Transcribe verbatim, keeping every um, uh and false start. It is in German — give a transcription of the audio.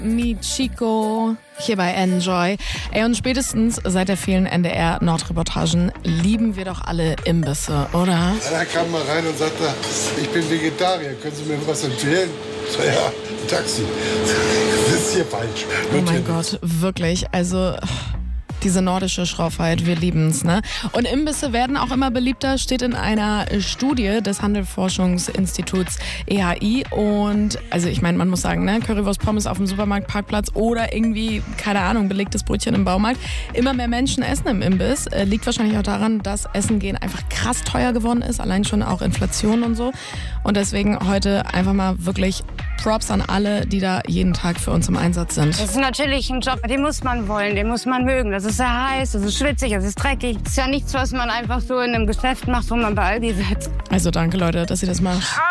Mi Chico hier bei Enjoy. Ey, und spätestens seit der vielen N D R-Nordreportagen lieben wir doch alle Imbisse, oder? Einer kam mal rein und sagte, ich bin Vegetarier, können Sie mir was empfehlen? Ich so, ja, ein Taxi. Das ist hier falsch. Oh mein Gott, wirklich. Also diese nordische Schroffheit, wir lieben's, ne? Und Imbisse werden auch immer beliebter, steht in einer Studie des Handelsforschungsinstituts E H I. Und also ich meine, man muss sagen, ne, Currywurst Pommes auf dem Supermarktparkplatz oder irgendwie, keine Ahnung, belegtes Brötchen im Baumarkt. Immer mehr Menschen essen im Imbiss. Äh, liegt wahrscheinlich auch daran, dass Essen gehen einfach krass teuer geworden ist, allein schon auch Inflation und so. Und deswegen heute einfach mal wirklich Props an alle, die da jeden Tag für uns im Einsatz sind. Das ist natürlich ein Job, den muss man wollen, den muss man mögen. Das ist sehr heiß, das ist schwitzig, das ist dreckig. Das ist ja nichts, was man einfach so in einem Geschäft macht, wo man bei Aldi sitzt. Also danke, Leute, dass ihr das macht.